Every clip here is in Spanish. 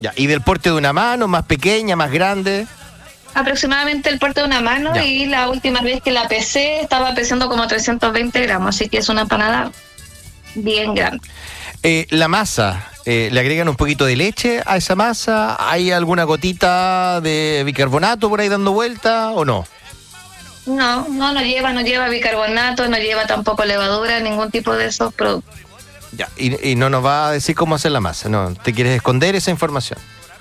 Ya, ¿y del porte de una mano, más pequeña, más grande? Aproximadamente el porte de una mano, Ya. y la última vez que la pesé estaba pesando como 320 gramos, así que es una empanada bien grande. La masa, ¿le agregan un poquito de leche a esa masa? ¿Hay alguna gotita de bicarbonato por ahí dando vuelta o no? No lleva bicarbonato, no lleva tampoco levadura, ningún tipo de esos productos. Ya, y no nos va a decir cómo hacer la masa, ¿no? ¿Te quieres esconder esa información?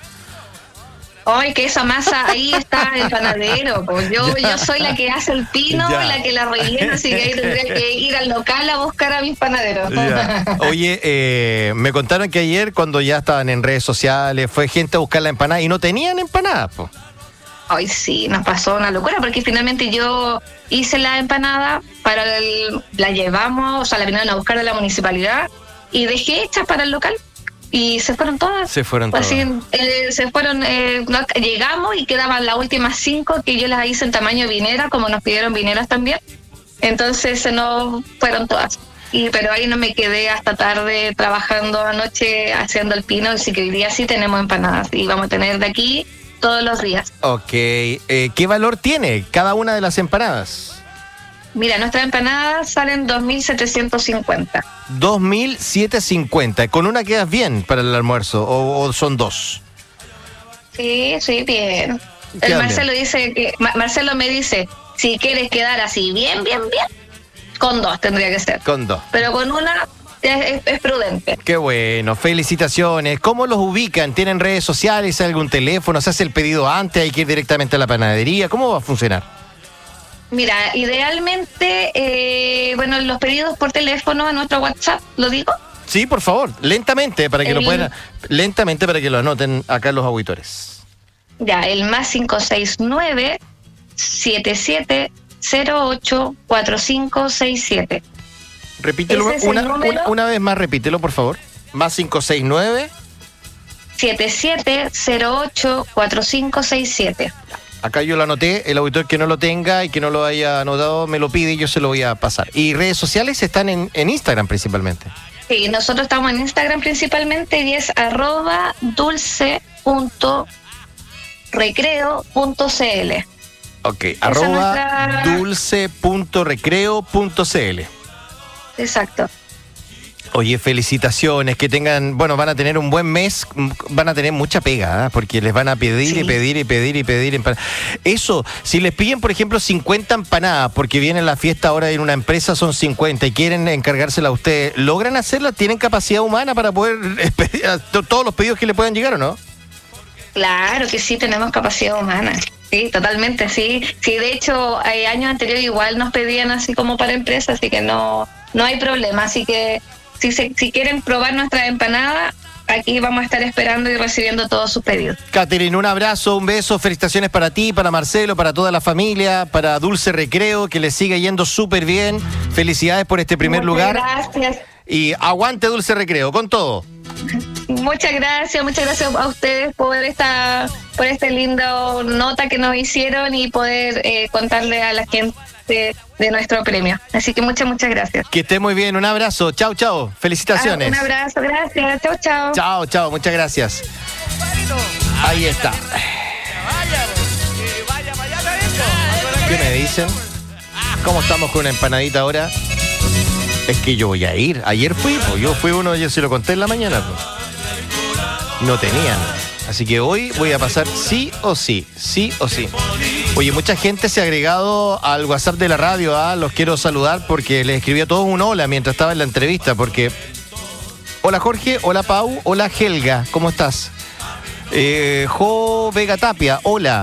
Ay, que esa masa ahí está el panadero, pues yo soy la que hace el pino, Ya. la que la rellena, así que ahí tendría que ir al local a buscar a mis panaderos. Ya. Oye, me contaron que ayer cuando ya estaban en redes sociales fue gente a buscar la empanada y no tenían empanadas, po. Ay, sí, nos pasó una locura, porque finalmente yo hice la empanada, la llevamos, o sea, la vinieron a buscar de la municipalidad y dejé hecha para el local. Y se fueron todas. Se fueron todas. Así, llegamos y quedaban las últimas 5 que yo las hice en tamaño vinera, como nos pidieron vineras también. Entonces se nos fueron todas. Pero ahí no me quedé hasta tarde trabajando anoche haciendo el pino, así que hoy día sí tenemos empanadas y vamos a tener de aquí todos los días. Ok, ¿qué valor tiene cada una de las empanadas? Mira, nuestras empanadas salen 2.750. 2.750. ¿Con una quedas bien para el almuerzo o son dos? Sí, bien. El Quedan Marcelo dice que Marcelo me dice, si quieres quedar así bien, con 2 tendría que ser. Con 2. Pero con una es prudente. Qué bueno, felicitaciones. ¿Cómo los ubican? ¿Tienen redes sociales, algún teléfono? ¿Se hace el pedido antes? ¿Hay que ir directamente a la panadería? ¿Cómo va a funcionar? Mira, idealmente, los pedidos por teléfono a nuestro WhatsApp, ¿lo digo? Sí, por favor, lentamente para que lentamente para que lo anoten acá los auditores. Ya, el más 569-7708-4567. Repítelo una vez más, repítelo, por favor. Más 569 7708-4567. Acá yo lo anoté, el auditor que no lo tenga y que no lo haya anotado me lo pide y yo se lo voy a pasar. ¿Y redes sociales están en Instagram principalmente? Sí, nosotros estamos en Instagram principalmente y es @dulce.recreo.cl. Ok, nuestra... @dulce.recreo.cl. Exacto. Oye, felicitaciones, que tengan, van a tener un buen mes, van a tener mucha pega, ¿eh? Porque les van a pedir y pedir empanadas. Eso, si les piden, por ejemplo, 50 empanadas, porque viene la fiesta ahora en una empresa, son 50 y quieren encargársela a ustedes, ¿logran hacerla? ¿Tienen capacidad humana para poder pedir todos los pedidos que le puedan llegar o no? Claro que sí, tenemos capacidad humana. Sí, totalmente, sí. Sí, de hecho, años anteriores igual nos pedían así como para empresas, así que no hay problema. Así que si quieren probar nuestra empanada, aquí vamos a estar esperando y recibiendo todos sus pedidos. Catherine, un abrazo, un beso, felicitaciones para ti, para Marcelo, para toda la familia, para Dulce Recreo, que le siga yendo súper bien. Felicidades por este primer lugar. Gracias. Y aguante Dulce Recreo, con todo. Muchas gracias a ustedes por esta lindo nota que nos hicieron y poder contarle a la gente de nuestro premio. Así que muchas gracias. Que esté muy bien, un abrazo. Chau. Felicitaciones. Un abrazo, gracias. Chau. Chau, muchas gracias. Ahí está. ¿Qué me dicen? ¿Cómo estamos con una empanadita ahora? Es que yo voy a ir. Ayer yo fui uno, yo se lo conté en la mañana. No tenían. Así que hoy voy a pasar sí o sí. Oye, mucha gente se ha agregado al WhatsApp de la radio. Los quiero saludar porque les escribí a todos un hola mientras estaba en la entrevista. Porque hola Jorge, hola Pau, hola Helga, ¿cómo estás? Jo Vega Tapia, hola.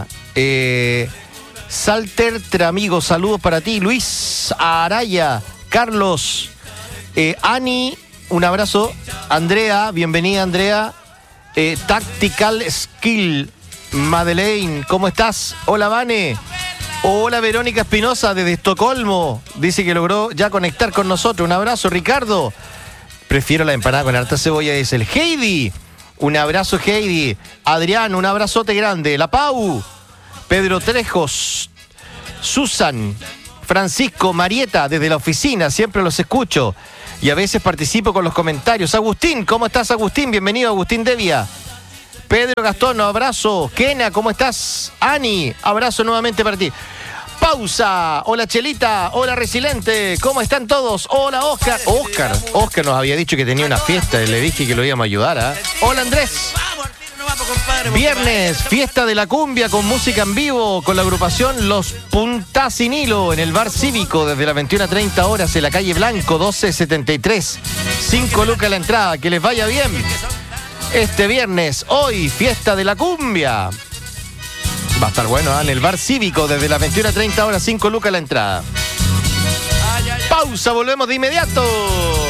Salter Tramigo, saludos para ti. Luis Araya, Carlos, Ani, un abrazo. Andrea, bienvenida Andrea. Tactical Skill, Madeleine, ¿cómo estás? Hola Vane. Hola Verónica Espinosa desde Estocolmo. Dice que logró ya conectar con nosotros. Un abrazo, Ricardo. Prefiero la empanada con harta cebolla, dice el Heidi. Un abrazo, Heidi. Adrián, un abrazote grande. La Pau. Pedro Trejos. Susan. Francisco, Marieta, desde la oficina. Siempre los escucho. Y a veces participo con los comentarios. Agustín, ¿cómo estás, Agustín? Bienvenido, Agustín Devia. Pedro Gastón, abrazo. Kena, ¿cómo estás? Ani, abrazo nuevamente para ti. Pausa. Hola Chelita, hola Resiliente, ¿cómo están todos? Hola Oscar. Oscar nos había dicho que tenía una fiesta y le dije que lo íbamos a ayudar, ¿eh? Hola Andrés. Viernes, fiesta de la cumbia con música en vivo con la agrupación Los Punta Sin Hilo en el Bar Cívico desde las 21:30 horas en la calle Blanco 1273. 5 lucas la entrada, que les vaya bien. Este viernes, hoy, fiesta de la cumbia. Va a estar bueno, ¿eh? En el Bar Cívico desde las 21:30 horas, 5 lucas la entrada. Pausa, volvemos de inmediato.